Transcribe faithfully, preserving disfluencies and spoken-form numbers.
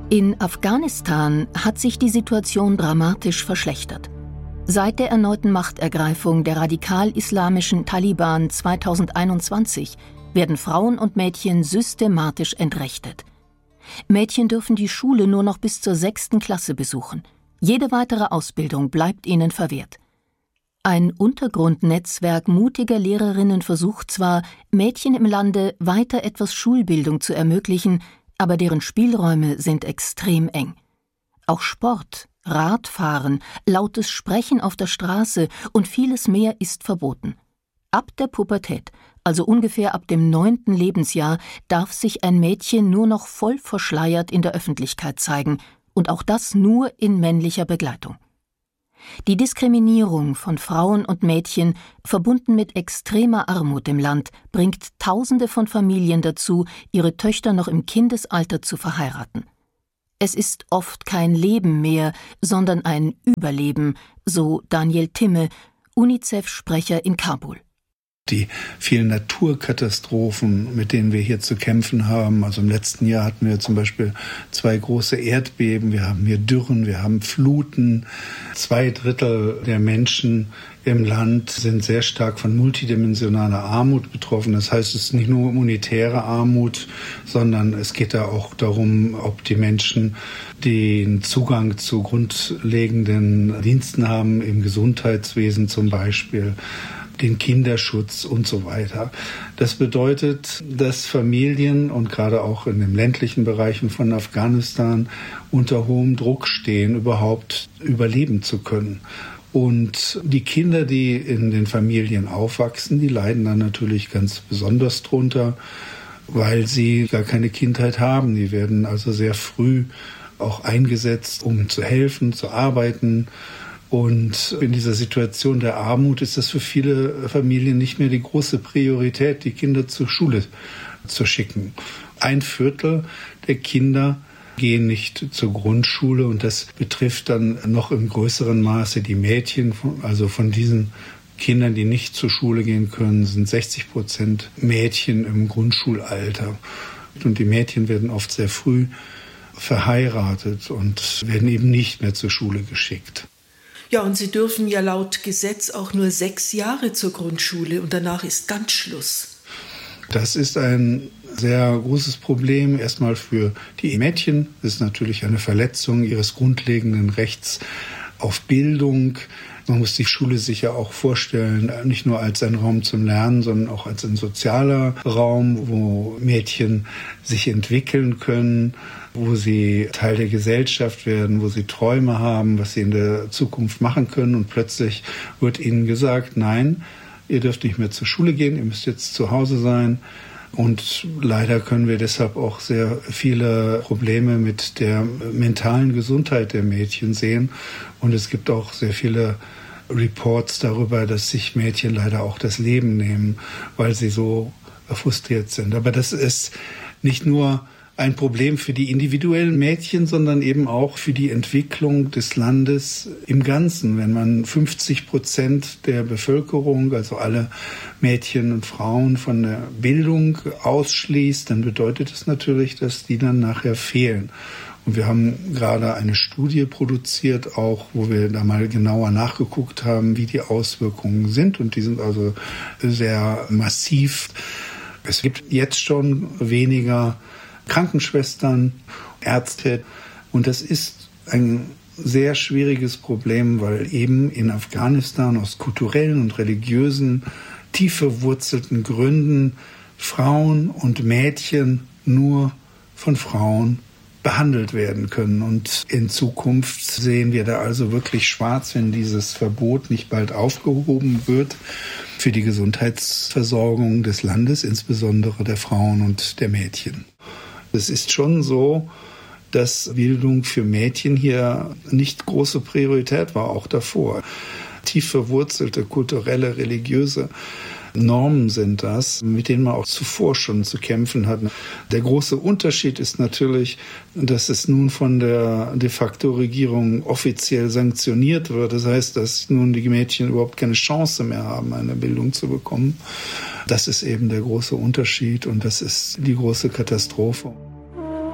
In Afghanistan hat sich die Situation dramatisch verschlechtert. Seit der erneuten Machtergreifung der radikal-islamischen Taliban zweitausendeinundzwanzig werden Frauen und Mädchen systematisch entrechtet. Mädchen dürfen die Schule nur noch bis zur sechsten Klasse besuchen. Jede weitere Ausbildung bleibt ihnen verwehrt. Ein Untergrundnetzwerk mutiger Lehrerinnen versucht zwar, Mädchen im Lande weiter etwas Schulbildung zu ermöglichen, aber deren Spielräume sind extrem eng. Auch Sport, Radfahren, lautes Sprechen auf der Straße und vieles mehr ist verboten. Ab der Pubertät, also ungefähr ab dem neunten Lebensjahr, darf sich ein Mädchen nur noch voll verschleiert in der Öffentlichkeit zeigen, und auch das nur in männlicher Begleitung. Die Diskriminierung von Frauen und Mädchen, verbunden mit extremer Armut im Land, bringt Tausende von Familien dazu, ihre Töchter noch im Kindesalter zu verheiraten. Es ist oft kein Leben mehr, sondern ein Überleben, so Daniel Timme, UNICEF-Sprecher in Kabul. Die vielen Naturkatastrophen, mit denen wir hier zu kämpfen haben. Also im letzten Jahr hatten wir zum Beispiel zwei große Erdbeben, wir haben hier Dürren, wir haben Fluten. Zwei Drittel der Menschen im Land sind sehr stark von multidimensionaler Armut betroffen. Das heißt, es ist nicht nur monetäre Armut, sondern es geht da auch darum, ob die Menschen den Zugang zu grundlegenden Diensten haben, im Gesundheitswesen zum Beispiel, den Kinderschutz und so weiter. Das bedeutet, dass Familien und gerade auch in den ländlichen Bereichen von Afghanistan unter hohem Druck stehen, überhaupt überleben zu können. Und die Kinder, die in den Familien aufwachsen, die leiden dann natürlich ganz besonders drunter, weil sie gar keine Kindheit haben. Die werden also sehr früh auch eingesetzt, um zu helfen, zu arbeiten. Und in dieser Situation der Armut ist das für viele Familien nicht mehr die große Priorität, die Kinder zur Schule zu schicken. Ein Viertel der Kinder gehen nicht zur Grundschule und das betrifft dann noch im größeren Maße die Mädchen. Also von diesen Kindern, die nicht zur Schule gehen können, sind sechzig Prozent Mädchen im Grundschulalter. Und die Mädchen werden oft sehr früh verheiratet und werden eben nicht mehr zur Schule geschickt. Ja, und sie dürfen ja laut Gesetz auch nur sechs Jahre zur Grundschule und danach ist ganz Schluss. Das ist ein sehr großes Problem. Erstmal für die Mädchen. Das ist natürlich eine Verletzung ihres grundlegenden Rechts auf Bildung. Man muss die Schule sich ja auch vorstellen, nicht nur als ein Raum zum Lernen, sondern auch als ein sozialer Raum, wo Mädchen sich entwickeln können, wo sie Teil der Gesellschaft werden, wo sie Träume haben, was sie in der Zukunft machen können. Und plötzlich wird ihnen gesagt, nein, ihr dürft nicht mehr zur Schule gehen, ihr müsst jetzt zu Hause sein. Und leider können wir deshalb auch sehr viele Probleme mit der mentalen Gesundheit der Mädchen sehen. Und es gibt auch sehr viele Reports darüber, dass sich Mädchen leider auch das Leben nehmen, weil sie so frustriert sind. Aber das ist nicht nur ein Problem für die individuellen Mädchen, sondern eben auch für die Entwicklung des Landes im Ganzen. Wenn man fünfzig Prozent der Bevölkerung, also alle Mädchen und Frauen von der Bildung ausschließt, dann bedeutet das natürlich, dass die dann nachher fehlen. Und wir haben gerade eine Studie produziert, auch wo wir da mal genauer nachgeguckt haben, wie die Auswirkungen sind. Und die sind also sehr massiv. Es gibt jetzt schon weniger Krankenschwestern, Ärzte. Und das ist ein sehr schwieriges Problem, weil eben in Afghanistan aus kulturellen und religiösen, tief verwurzelten Gründen Frauen und Mädchen nur von Frauen behandelt werden können. Und in Zukunft sehen wir da also wirklich schwarz, wenn dieses Verbot nicht bald aufgehoben wird für die Gesundheitsversorgung des Landes, insbesondere der Frauen und der Mädchen. Es ist schon so, dass Bildung für Mädchen hier nicht große Priorität war, auch davor. Tief verwurzelte kulturelle, religiöse Normen sind das, mit denen man auch zuvor schon zu kämpfen hat. Der große Unterschied ist natürlich, dass es nun von der de facto Regierung offiziell sanktioniert wird. Das heißt, dass nun die Mädchen überhaupt keine Chance mehr haben, eine Bildung zu bekommen. Das ist eben der große Unterschied und das ist die große Katastrophe.